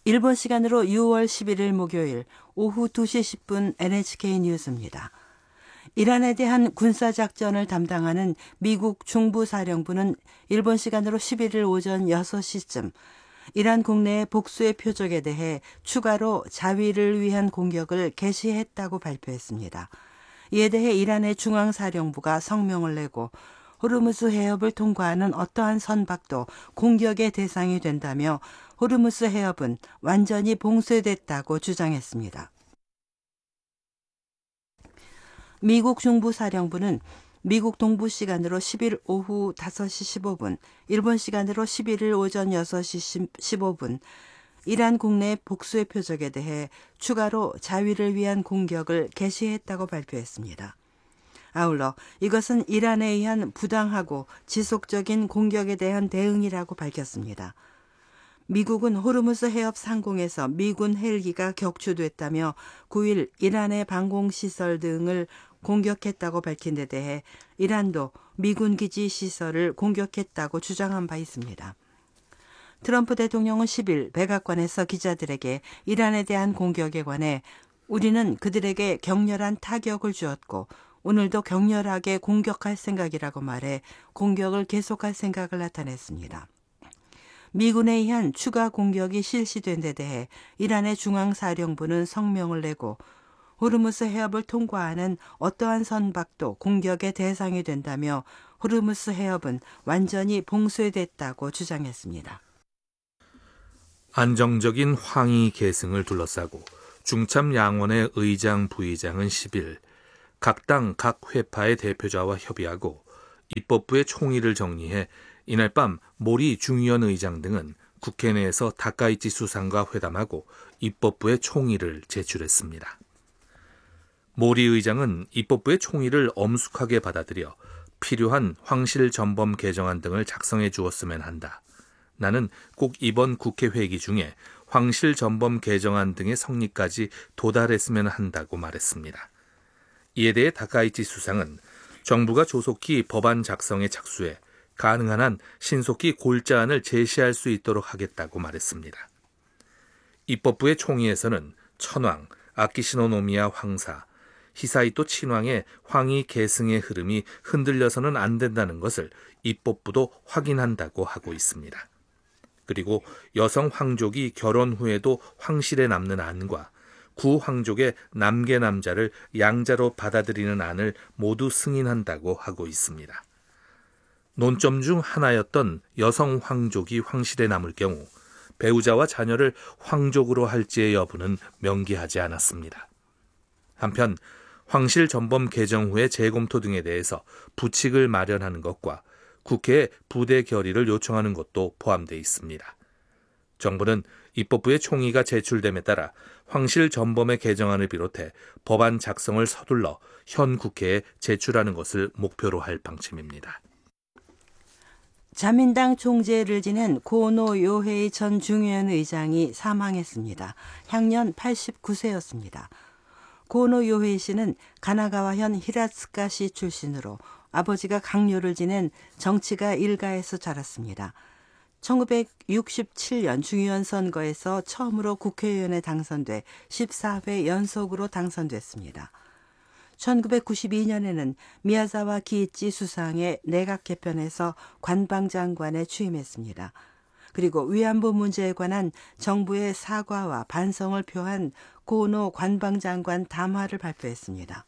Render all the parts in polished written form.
일본 시간으로 6월 11일 목요일 오후 2시 10분 NHK 뉴스입니다. 이란에 대한 군사작전을 담당하는 미국 중부사령부는 일본 시간으로 11일 오전 6시쯤 이란 국내의 복수의 표적에 대해 추가로 자위를 위한 공격을 개시했다고 발표했습니다. 이에 대해 이란의 중앙사령부가 성명을 내고 호르무즈 해협을 통과하는 어떠한 선박도 공격의 대상이 된다며 호르무즈 해협은 완전히 봉쇄됐다고 주장했습니다. 미국 중부사령부는 미국 동부 시간으로 10일 오후 5시 15분, 일본 시간으로 11일 오전 6시 15분, 이란 국내 복수의 표적에 대해 추가로 자위를 위한 공격을 개시했다고 발표했습니다. 아울러 이것은 이란에 의한 부당하고 지속적인 공격에 대한 대응이라고 밝혔습니다. 미국은 호르무즈 해협 상공에서 미군 헬기가 격추됐다며 9일 이란의 방공시설 등을 공격했다고 밝힌 데 대해 이란도 미군 기지 시설을 공격했다고 주장한 바 있습니다. 트럼프 대통령은 10일 백악관에서 기자들에게 이란에 대한 공격에 관해 우리는 그들에게 격렬한 타격을 주었고 오늘도 격렬하게 공격할 생각이라고 말해 공격을 계속할 생각을 나타냈습니다. 미군에 의한 추가 공격이 실시된 데 대해 이란의 중앙사령부는 성명을 내고 호르무즈 해협을 통과하는 어떠한 선박도 공격의 대상이 된다며 호르무즈 해협은 완전히 봉쇄됐다고 주장했습니다. 안정적인 황희 계승을 둘러싸고 중참 양원의 의장 부의장은 10일 각 당 각 회파의 대표자와 협의하고 입법부의 총의를 정리해 이날 밤 모리 중의원 의장 등은 국회 내에서 다카이치 수상과 회담하고 입법부의 총의를 제출했습니다. 모리 의장은 입법부의 총의를 엄숙하게 받아들여 필요한 황실 전범 개정안 등을 작성해 주었으면 한다. 나는 꼭 이번 국회 회기 중에 황실 전범 개정안 등의 성립까지 도달했으면 한다고 말했습니다. 이에 대해 다카이치 수상은 정부가 조속히 법안 작성에 착수해 가능한 한 신속히 골자안을 제시할 수 있도록 하겠다고 말했습니다. 입법부의 총의에서는 천황, 아키시노 노미야 황사, 히사이토 친왕의 황희 계승의 흐름이 흔들려서는 안 된다는 것을 입법부도 확인한다고 하고 있습니다. 그리고 여성 황족이 결혼 후에도 황실에 남는 안과 구황족의 남계 남자를 양자로 받아들이는 안을 모두 승인한다고 하고 있습니다. 논점 중 하나였던 여성 황족이 황실에 남을 경우 배우자와 자녀를 황족으로 할지의 여부는 명기하지 않았습니다. 한편 황실 전범 개정 후의 재검토 등에 대해서 부칙을 마련하는 것과 국회에 부대 결의를 요청하는 것도 포함되어 있습니다. 정부는 입법부의 총의가 제출됨에 따라 황실 전범의 개정안을 비롯해 법안 작성을 서둘러 현 국회에 제출하는 것을 목표로 할 방침입니다. 자민당 총재를 지낸 고노 요헤이 전 중의원 의장이 사망했습니다. 향년 89세였습니다. 고노 요헤이 씨는 가나가와현 히라츠카시 출신으로 아버지가 강요를 지낸 정치가 일가에서 자랐습니다. 1967년 중의원 선거에서 처음으로 국회의원에 당선돼 14회 연속으로 당선됐습니다. 1992년에는 미야자와 기이치 수상의 내각 개편에서 관방장관에 취임했습니다. 그리고 위안부 문제에 관한 정부의 사과와 반성을 표한 고노 관방장관 담화를 발표했습니다.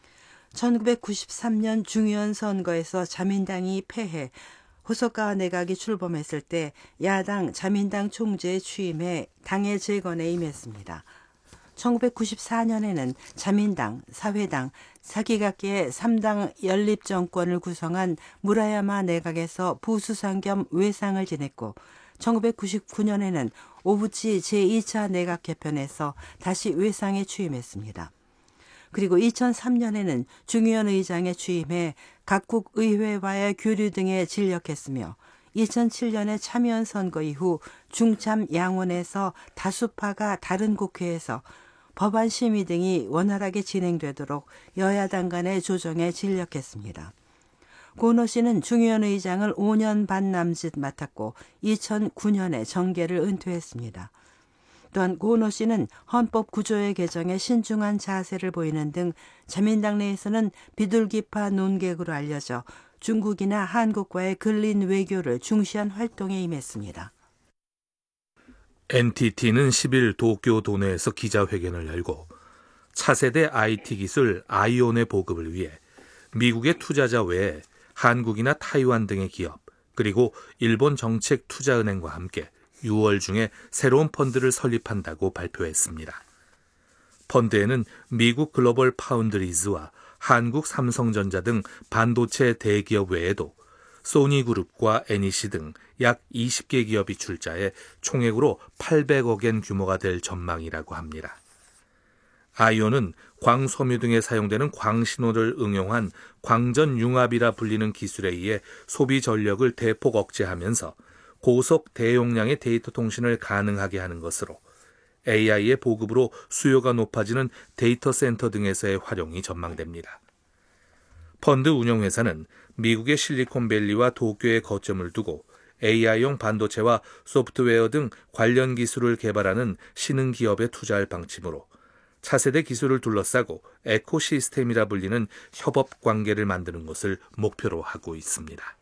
1993년 중의원 선거에서 자민당이 패해 호소카와 내각이 출범했을 때 야당 자민당 총재에 취임해 당의 재건에 임했습니다. 1994년에는 자민당, 사회당, 사기각계의 3당 연립정권을 구성한 무라야마 내각에서 부수상 겸 외상을 지냈고 1999년에는 오부치 제2차 내각 개편에서 다시 외상에 취임했습니다. 그리고 2003년에는 중의원 의장에 취임해 각국 의회와의 교류 등에 진력했으며 2007년에 참여원 선거 이후 중참 양원에서 다수파가 다른 국회에서 법안 심의 등이 원활하게 진행되도록 여야당 간의 조정에 진력했습니다. 고노 씨는 중의원 의장을 5년 반 남짓 맡았고 2009년에 정계를 은퇴했습니다. 또한 고은호 씨는 헌법 구조의 개정에 신중한 자세를 보이는 등 자민당 내에서는 비둘기파 논객으로 알려져 중국이나 한국과의 근린 외교를 중시한 활동에 임했습니다. NTT는 10일 도쿄 도내에서 기자회견을 열고 차세대 IT 기술 아이온의 보급을 위해 미국의 투자자 외에 한국이나 타이완 등의 기업, 그리고 일본 정책투자은행과 함께 6월 중에 새로운 펀드를 설립한다고 발표했습니다. 펀드에는 미국 글로벌 파운드리즈와 한국 삼성전자 등 반도체 대기업 외에도 소니그룹과 NEC 등 약 20개 기업이 출자해 총액으로 800억엔 규모가 될 전망이라고 합니다. 아이온은 광섬유 등에 사용되는 광신호를 응용한 광전융합이라 불리는 기술에 의해 소비 전력을 대폭 억제하면서 고속 대용량의 데이터 통신을 가능하게 하는 것으로 AI의 보급으로 수요가 높아지는 데이터 센터 등에서의 활용이 전망됩니다. 펀드 운영회사는 미국의 실리콘밸리와 도쿄에 거점을 두고 AI용 반도체와 소프트웨어 등 관련 기술을 개발하는 신흥 기업에 투자할 방침으로 차세대 기술을 둘러싸고 에코시스템이라 불리는 협업 관계를 만드는 것을 목표로 하고 있습니다.